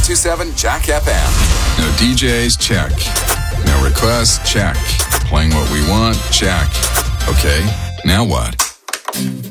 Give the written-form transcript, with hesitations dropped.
102.7 Jack FM. No DJs? Check. No requests? Check. Playing what we want? Check. Okay, now what?